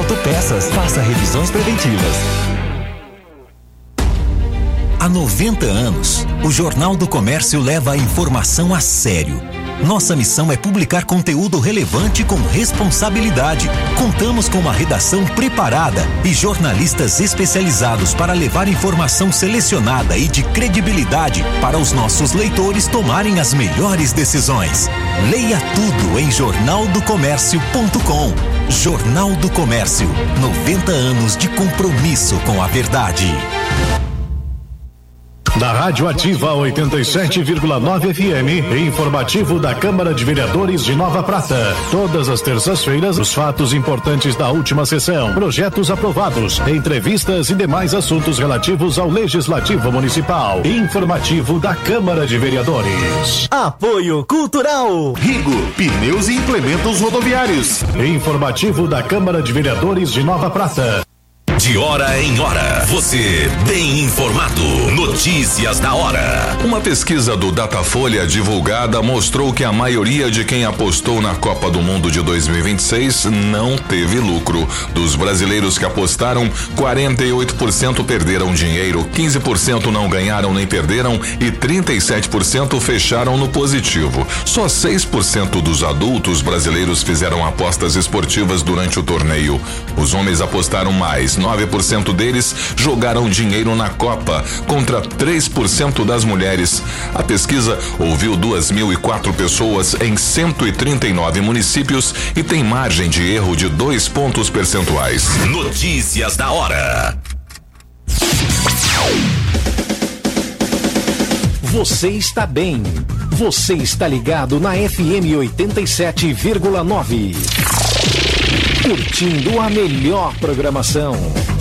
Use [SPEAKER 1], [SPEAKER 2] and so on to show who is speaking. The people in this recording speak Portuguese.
[SPEAKER 1] Autopeças. Faça revisões preventivas.
[SPEAKER 2] Há 90 anos, o Jornal do Comércio leva a informação a sério. Nossa missão é publicar conteúdo relevante com responsabilidade. Contamos com uma redação preparada e jornalistas especializados para levar informação selecionada e de credibilidade para os nossos leitores tomarem as melhores decisões. Leia tudo em jornaldocomércio.com. Jornal do Comércio, 90 anos de compromisso com a verdade.
[SPEAKER 3] Da Rádio Ativa 87,9 FM, informativo da Câmara de Vereadores de Nova Prata. Todas as terças-feiras, os fatos importantes da última sessão, projetos aprovados, entrevistas e demais assuntos relativos ao Legislativo Municipal. Informativo da Câmara de Vereadores.
[SPEAKER 4] Apoio Cultural.
[SPEAKER 5] Rigo, pneus e implementos rodoviários.
[SPEAKER 3] Informativo da Câmara de Vereadores de Nova Prata.
[SPEAKER 6] De hora em hora, você bem informado. Notícias da hora.
[SPEAKER 7] Uma pesquisa do Datafolha divulgada mostrou que a maioria de quem apostou na Copa do Mundo de 2026 não teve lucro. Dos brasileiros que apostaram, 48% perderam dinheiro, 15% não ganharam nem perderam e 37% fecharam no positivo. Só 6% dos adultos brasileiros fizeram apostas esportivas durante o torneio. Os homens apostaram mais, 9% deles jogaram dinheiro na Copa, contra 3% das mulheres. A pesquisa ouviu 2.004 pessoas em 139 municípios e tem margem de erro de 2 pontos percentuais.
[SPEAKER 6] Notícias da hora.
[SPEAKER 8] Você está bem. Você está ligado na FM 87,9. Curtindo a melhor programação.